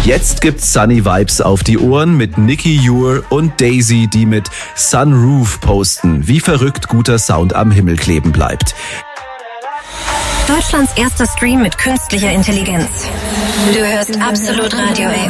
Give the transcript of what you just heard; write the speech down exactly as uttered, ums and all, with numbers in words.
Jetzt gibt's Sunny Vibes auf die Ohren mit Nicky Ure und Daisy, die mit Sunroof posten, wie verrückt guter Sound am Himmel kleben bleibt. Deutschlands erster Stream mit künstlicher Intelligenz. Du hörst Absolut Radio A